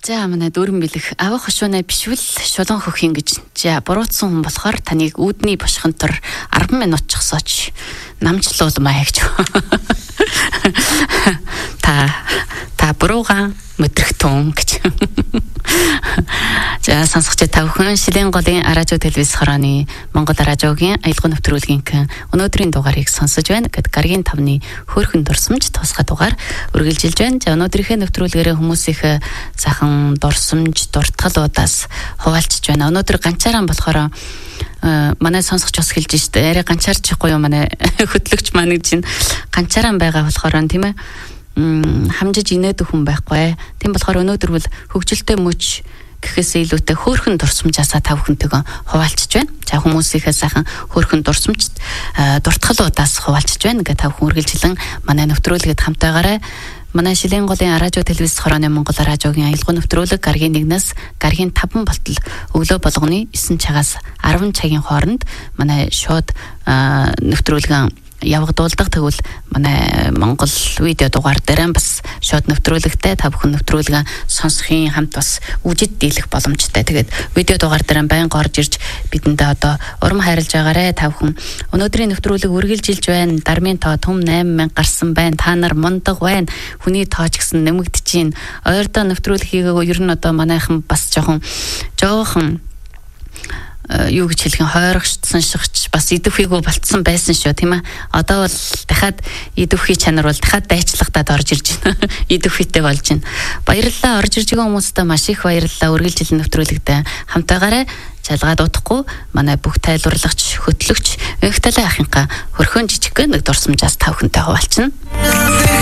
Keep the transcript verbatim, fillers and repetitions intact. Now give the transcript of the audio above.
За манай дөрөн бэлэх авах хошуунаа бишвэл шулан хөхийн гэж. За буруутсан хүн болохоор таныг үүдний бошхонтор арван минут чогсооч намжлуулмаа гэж. Та та буруугаан мэдрэгтэн гэж. За сонсогч та бүхэн Шилийн голын радио телевиз хорооны Монгол радиогийн аялал нэвтрүүлгийн өнөөдрийн дугаарыг сонсож байна. Гэт гаргийн тавны хөөрхөн дурсамж тусгай дугаар үргэлжилж байна. За өнөөдрийнхээ нэвтрүүлгээрээ хүмүүсийнхээ сайхан дурсамж, дуртгалуудаас хуваалцж байна. Өнөөдөр ганцаараа болохоор манай сонсогч бас хэлж штэ. Арай ганцаарчихгүй юу манай хөтлөгч маань гэж ганцаараа байгаа болохоор тийм ээ. Хамжиж инээдэх хүн байхгүй. Тийм болохоор өнөөдөр бол хөгжилтэй мөч гэхээсээ илүүтэй хөөрхөн дурсамжаасаа та бүхэнтэйгээ хуваалцж байна. За хүмүүсийнхээ сайхан хөөрхөн дурсамж дуртгалуудаас хуваалцж байна. Ингээ та бүхэн үргэлжлэн манай нэвтрүүлгээд хамтаагаарай. Манай Шилийн голын радио телевиз хорооны Монгол радиогийн аялал нэвтрүүлэг гаргийн нэгнээс гаргийн таван болтол өглөө болгоны девять цагаас арван цагийн хооронд манай шууд нэвтрүүлгэн явагдуулдаг. Тэгвэл манай Монгол видео дугаар дээр бас шууд нэвтрүүлэгтэй та бүхэн нэвтрүүлгээ сонсохын хамт бас үжид дийлэх боломжтой. Тэгээд видео дугаар дээр байнга орж ирж бидэндээ одоо урам хайрлаж байгаарэ та бүхэн. Өнөөдрийн нэвтрүүлэг үргэлжилж байна. Дармын тоо түм восемь мянга гарсан байна. Та нар мундаг байна. Хүний тооч гэсэн нэмэгдэж байна. Ойрдоо нэвтрүүлэг хийгээгүй ер нь одоо манайхан бас жоохон жоохон юу гэж хэлэх юм хойрогчсон шигч бас идэвхийгөө болцсон байсан шүү тийм ээ. Одоо бол дахиад идэвхий чанар бол дахиад дайчлагтаад орж ирж байна. Идэвхийтэй болж байна. Баярлалаа орж ирж байгаа хүмүүстээ маш их баярлалаа. Үргэлжлэн нэвтрүүлэгтээ хамтаагаарай. Жалгаад удахгүй манай бүх тайлбарлагч хөтлөгч Инхталай ахынхаа хөрхөн жижигхэн нэг дурсамжаас та бүхэнтэй хуваалцна.